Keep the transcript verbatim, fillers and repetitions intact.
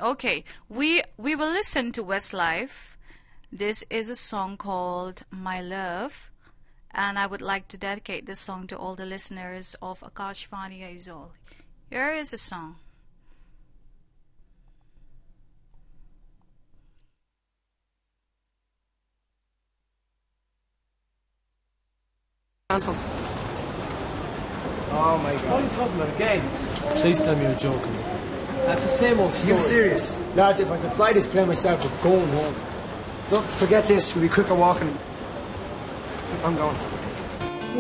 Okay, we we will listen to Westlife. This is a song called My Love, and I would like to dedicate this song to all the listeners of Akashvani Aizawl. Here is the song. Cancelled. Oh my god. What are you talking about again? Please tell me you're joking. That's the same old story. You serious? Lads, if I have to fly this plane myself, we're going home. Look, forget this. We'll be quicker walking. I'm going.